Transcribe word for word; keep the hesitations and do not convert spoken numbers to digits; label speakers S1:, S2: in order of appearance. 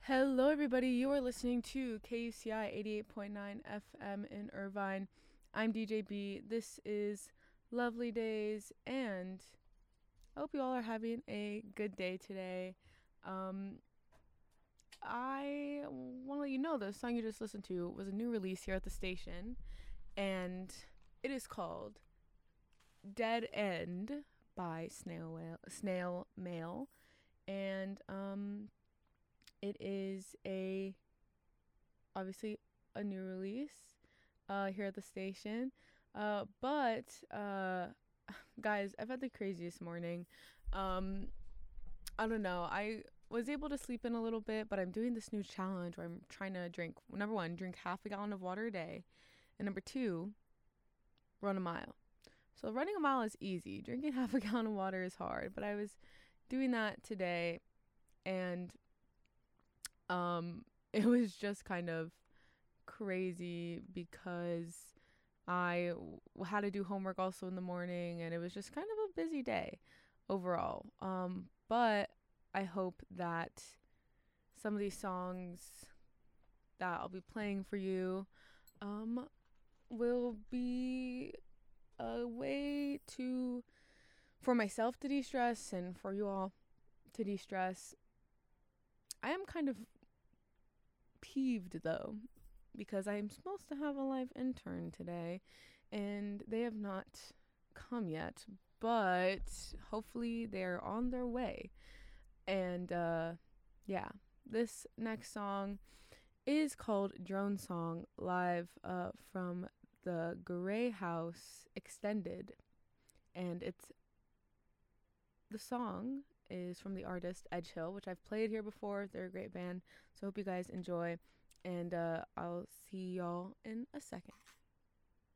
S1: Hello, everybody. You are listening to K U C I eighty-eight point nine F M in Irvine. I'm D J B. This is Lovely Days, and I hope you all are having a good day today. Um, I want to let you know the song you just listened to was a new release here at the station, and it is called Dead End by Snail, Whale, Snail Mail. And um, it is a obviously a new release uh, here at the station. Uh, but uh, guys, I've had the craziest morning. Um, I don't know. I was able to sleep in a little bit, but I'm doing this new challenge where I'm trying to drink number one, drink half a gallon of water a day, and number two, run a mile. So running a mile is easy. Drinking half a gallon of water is hard. But I was doing that today, and um, it was just kind of crazy because I w- had to do homework also in the morning, and it was just kind of a busy day overall. Um, but I hope that some of these songs that I'll be playing for you um, will be a way to for myself to de-stress and for you all to de-stress. I am kind of peeved though because I am supposed to have a live intern today and they have not come yet, but hopefully they're on their way. And uh yeah, this next song is called Drone Song live uh from the Gray House Extended, and it's the song is from the artist Edgehill, which I've played here before. They're a great band, so I hope you guys enjoy, and uh, I'll see y'all in a second.